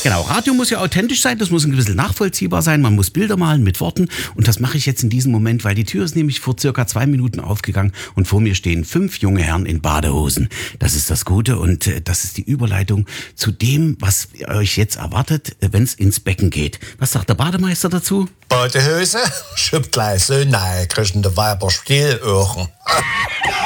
Genau, Radio muss ja authentisch sein, das muss ein bisschen nachvollziehbar sein, man muss Bilder malen mit Worten und das mache ich jetzt in diesem Moment, weil die Tür ist nämlich vor circa 2 Minuten aufgegangen und vor mir stehen 5 junge Herren in Badehosen. Das ist das Gute und das ist die Überleitung zu dem, was euch jetzt erwartet, wenn es ins Becken geht. Was sagt der Bademeister dazu? Badehose, schütt gleich so, nein, kriegen die Weiber Stielöhren.